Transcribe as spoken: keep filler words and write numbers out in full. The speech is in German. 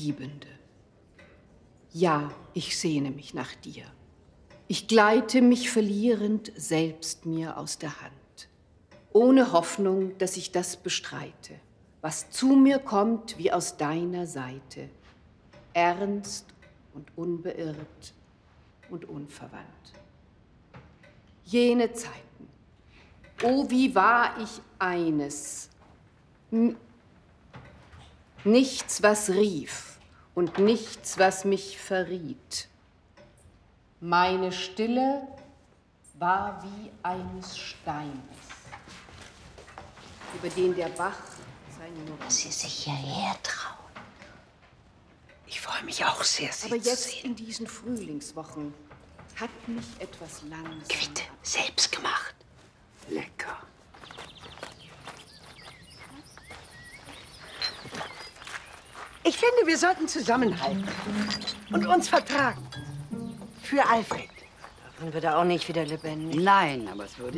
Liebende. Ja, ich sehne mich nach dir. Ich gleite mich verlierend selbst mir aus der Hand, ohne Hoffnung, dass ich das bestreite, was zu mir kommt wie aus deiner Seite, ernst und unbeirrt und unverwandt. Jene Zeiten, oh, wie war ich eines, N nichts, was rief und nichts, was mich verriet. Meine Stille war wie eines Steines, über den der Bach seinen Mund. Dass Sie sich hierher trauen. Ich freue mich auch sehr, Sie Aber zu jetzt sehen. in diesen Frühlingswochen hat mich etwas langsam. Quitte, selbst gemacht. Lecker. Ich finde, wir sollten zusammenhalten und uns vertragen. Für Alfred. Dann wird er auch nicht wieder lebendig. Nein, aber es würde